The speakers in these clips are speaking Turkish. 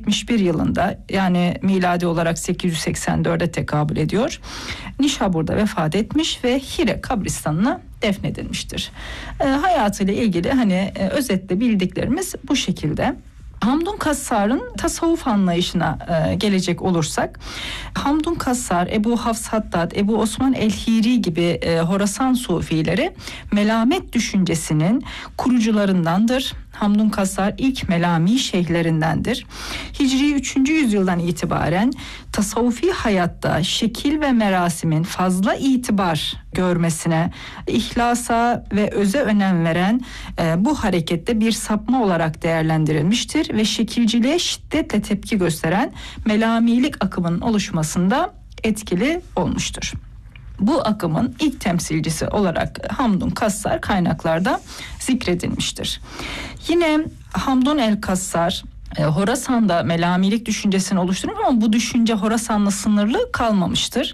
871 yılında, yani miladi olarak 884'e tekabül ediyor, Nişabur'da vefat etmiş ve Hire kabristanına defnedilmiştir. Hayatıyla ilgili özetle bildiklerimiz bu şekilde. Hamdun Kassar'ın tasavvuf anlayışına gelecek olursak, Hamdun Kassar, Ebu Hafs Haddad, Ebu Osman el-Hiri gibi Horasan sufileri melamet düşüncesinin kurucularındandır. Hamdun Kassar ilk melami şeyhlerindendir. Hicri 3. yüzyıldan itibaren tasavvufi hayatta şekil ve merasimin fazla itibar görmesine, ihlasa ve öze önem veren bu harekette bir sapma olarak değerlendirilmiştir ve şekilciliğe şiddetle tepki gösteren melamilik akımının oluşmasında etkili olmuştur. Bu akımın ilk temsilcisi olarak Hamdun Kassar kaynaklarda zikredilmiştir. Yine Hamdun el-Kassar Horasan'da melamilik düşüncesini oluşturmuş ama bu düşünce Horasan'la sınırlı kalmamıştır.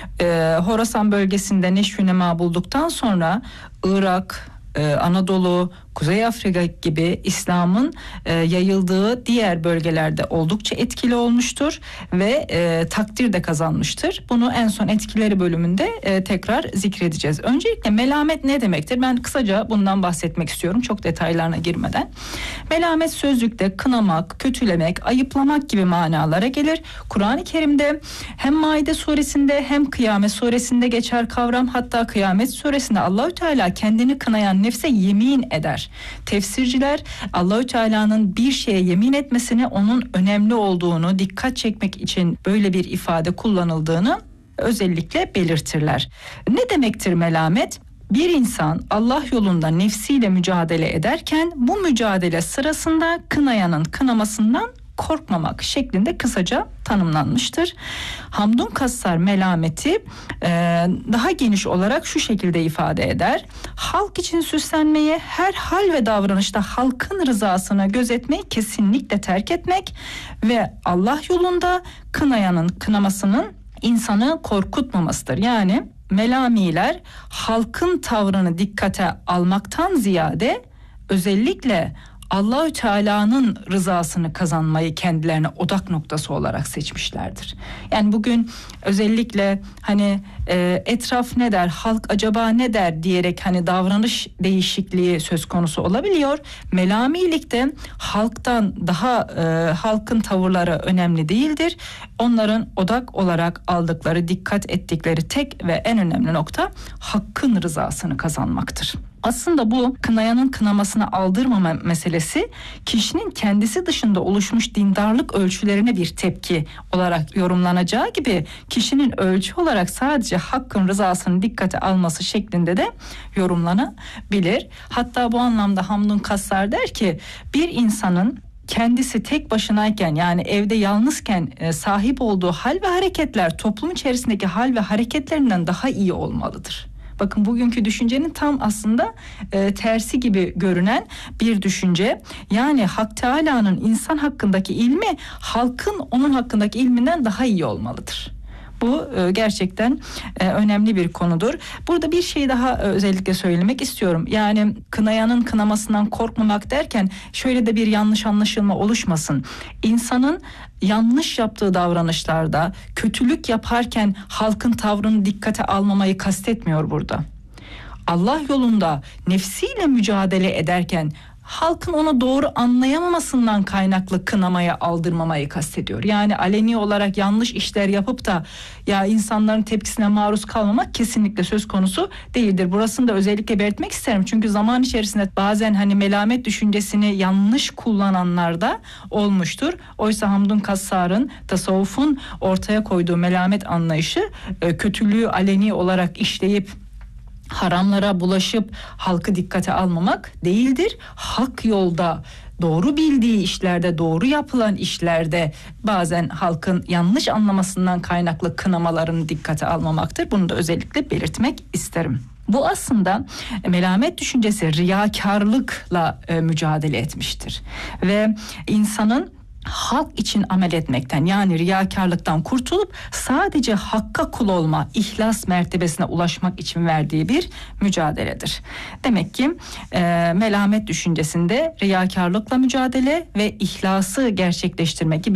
Horasan bölgesinde neşvünema bulduktan sonra Irak, Anadolu, Kuzey Afrika gibi İslam'ın yayıldığı diğer bölgelerde oldukça etkili olmuştur ve takdir de kazanmıştır. Bunu en son etkileri bölümünde tekrar zikredeceğiz. Öncelikle melamet ne demektir? Ben kısaca bundan bahsetmek istiyorum, çok detaylarına girmeden. Melamet sözlükte kınamak, kötülemek, ayıplamak gibi manalara gelir. Kur'an-ı Kerim'de hem Maide suresinde hem Kıyamet suresinde geçer kavram. Hatta Kıyamet suresinde Allahü Teala kendini kınayan nefse yemin eder. Tefsirciler Allahü Teala'nın bir şeye yemin etmesini, onun önemli olduğunu dikkat çekmek için böyle bir ifade kullanıldığını özellikle belirtirler. Ne demektir melamet? Bir insan Allah yolunda nefsiyle mücadele ederken bu mücadele sırasında kınayanın kınamasından korkmamak şeklinde kısaca tanımlanmıştır. Hamdun Kassar melameti daha geniş olarak şu şekilde ifade eder: halk için süslenmeyi, her hal ve davranışta halkın rızasını gözetmeyi kesinlikle terk etmek ve Allah yolunda kınayanın kınamasının insanı korkutmamasıdır. Yani melamiler halkın tavrını dikkate almaktan ziyade özellikle Allahü Teala'nın rızasını kazanmayı kendilerine odak noktası olarak seçmişlerdir. Yani bugün özellikle etraf ne der, halk acaba ne der diyerek davranış değişikliği söz konusu olabiliyor. Melamilikte halktan daha halkın tavırları önemli değildir. Onların odak olarak aldıkları, dikkat ettikleri tek ve en önemli nokta hakkın rızasını kazanmaktır. Aslında bu kınayanın kınamasını aldırmama meselesi kişinin kendisi dışında oluşmuş dindarlık ölçülerine bir tepki olarak yorumlanacağı gibi kişinin ölçü olarak sadece hakkın rızasını dikkate alması şeklinde de yorumlanabilir. Hatta bu anlamda Hamdun Kassar der ki, bir insanın kendisi tek başınayken, yani evde yalnızken sahip olduğu hal ve hareketler toplum içerisindeki hal ve hareketlerinden daha iyi olmalıdır. Bakın, bugünkü düşüncenin tam aslında tersi gibi görünen bir düşünce. Yani Hak Teâlâ'nın insan hakkındaki ilmi halkın onun hakkındaki ilminden daha iyi olmalıdır. Bu gerçekten önemli bir konudur. Burada bir şey daha özellikle söylemek istiyorum. Yani kınayanın kınamasından korkmamak derken şöyle de bir yanlış anlaşılma oluşmasın. İnsanın yanlış yaptığı davranışlarda, kötülük yaparken halkın tavrını dikkate almamayı kastetmiyor burada. Allah yolunda nefsiyle mücadele ederken halkın onu doğru anlayamamasından kaynaklı kınamaya aldırmamayı kastediyor. Yani aleni olarak yanlış işler yapıp da insanların tepkisine maruz kalmamak kesinlikle söz konusu değildir. Burasını da özellikle belirtmek isterim. Çünkü zaman içerisinde bazen melamet düşüncesini yanlış kullananlar da olmuştur. Oysa Hamdun Kassar'ın, tasavvufun ortaya koyduğu melamet anlayışı kötülüğü aleni olarak işleyip haramlara bulaşıp halkı dikkate almamak değildir. Hak yolda, doğru bildiği işlerde, doğru yapılan işlerde bazen halkın yanlış anlamasından kaynaklı kınamalarını dikkate almamaktır. Bunu da özellikle belirtmek isterim. Bu aslında melamet düşüncesi riyakarlıkla mücadele etmiştir. Ve insanın halk için amel etmekten, yani riyakarlıktan kurtulup sadece hakka kul olma, ihlas mertebesine ulaşmak için verdiği bir mücadeledir. Demek ki melamet düşüncesinde riyakarlıkla mücadele ve ihlası gerçekleştirmek gibi